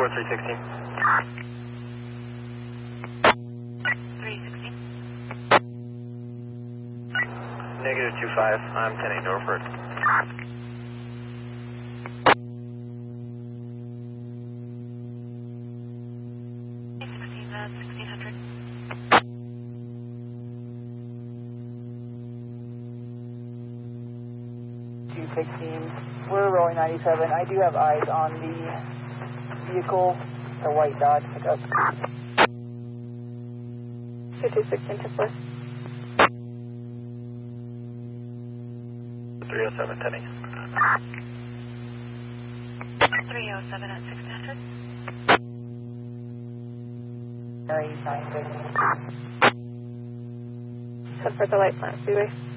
316. 316. Negative 25, I'm 10-8 Norfolk. 1600. We're rolling 97. I do have eyes on the vehicle, the white Dodge pickup. 2216 to 4. 307, 10-8. 307 at 1600. Area 9. Head for the light plant, freeway.